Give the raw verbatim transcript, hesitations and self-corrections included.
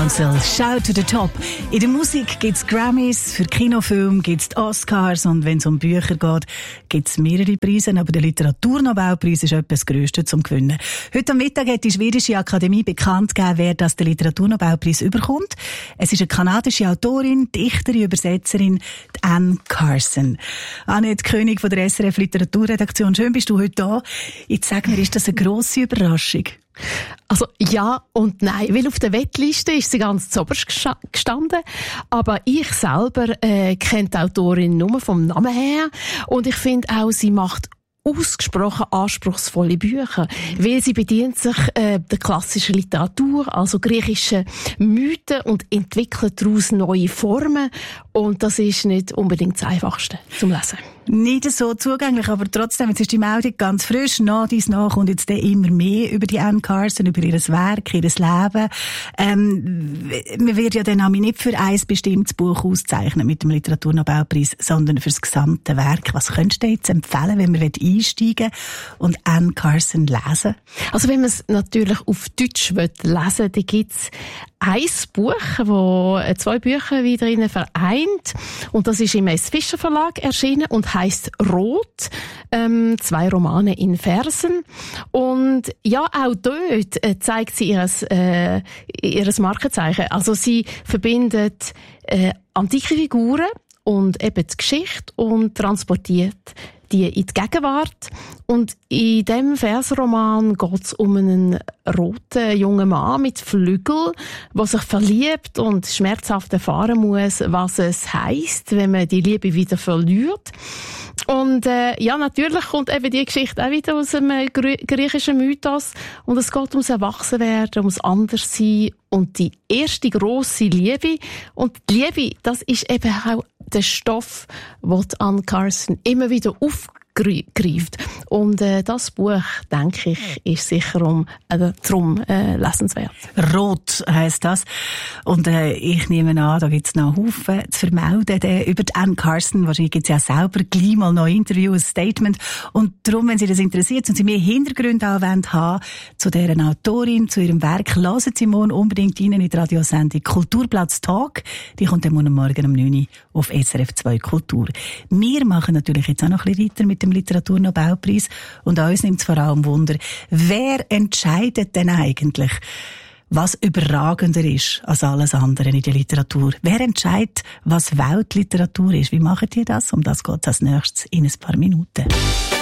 Council, Shout to the Top. In der Musik gibt es Grammys, für Kinofilme gibt es die Oscars und wenn es um Bücher geht, gibt es mehrere Preise, aber der Literaturnobelpreis ist etwas das Grösste zum Gewinnen. Heute am Mittag hat die Schwedische Akademie bekannt gegeben, wer das den Literaturnobelpreis überkommt. Es ist eine kanadische Autorin, Dichterin, Übersetzerin, die Anne Carson. Annette König von der S R F Literaturredaktion, schön bist du heute da. Jetzt sag mir, ist das eine grosse Überraschung? Also ja und nein, weil auf der Wettliste ist sie ganz zuoberst gestanden, aber ich selber äh, kenne die Autorin nur vom Namen her und ich finde auch, sie macht ausgesprochen anspruchsvolle Bücher, weil sie bedient sich äh, der klassischen Literatur, also griechischen Mythen und entwickelt daraus neue Formen und das ist nicht unbedingt das Einfachste zum Lesen. Nicht so zugänglich, aber trotzdem, jetzt ist die Meldung ganz frisch. Nach dies nach kommt jetzt immer mehr über die Anne Carson, über ihr Werk, ihr Leben. Ähm, man wird ja dann nicht für ein bestimmtes Buch auszeichnen mit dem Literaturnobelpreis, sondern für das gesamte Werk. Was könntest du jetzt empfehlen, wenn man einsteigen und Anne Carson lesen? Also wenn man es natürlich auf Deutsch lesen will, dann gibt es ein Buch, das zwei Bücher wieder innen vereint. Und das ist im S. Fischer Verlag erschienen und heisst Rot. Ähm, zwei Romane in Versen. Und ja, auch dort äh, zeigt sie ihres, äh, ihres Markenzeichen. Also sie verbindet äh, antike Figuren und eben die Geschichte und transportiert die in die Gegenwart. Und in diesem Versroman geht es um einen roten jungen Mann mit Flügeln, der sich verliebt und schmerzhaft erfahren muss, was es heisst, wenn man die Liebe wieder verliert. Und äh, ja, natürlich kommt eben die Geschichte auch wieder aus einem griechischen Mythos. Und es geht ums Erwachsenwerden, ums Anderssein und die erste grosse Liebe. Und die Liebe, das ist eben auch der Stoff, den Anne Carson immer wieder aufgreift. Und äh, das Buch, denke ich, ist sicher um, äh, darum äh, lesenswert. Rot heisst das. Und äh, ich nehme an, da gibt es noch Haufen zu vermelden äh, über die Anne Carson. Wahrscheinlich gibt es ja selber gleich mal noch ein Interview, ein Statement. Und darum, wenn Sie das interessiert und Sie mehr Hintergründe haben wollen, zu deren Autorin, zu ihrem Werk, hören Sie morgen unbedingt rein in die Radiosendung Kulturplatz Talk. Die kommt dann morgen Morgen um neun Uhr auf S R F zwei Kultur. Wir machen natürlich jetzt auch noch ein bisschen weiter mit dem Literaturnobelpreis. Und uns nimmt es vor allem Wunder, wer entscheidet denn eigentlich, was überragender ist als alles andere in der Literatur? Wer entscheidet, was Weltliteratur ist? Wie machen die das? Um das geht es als nächstes in ein paar Minuten.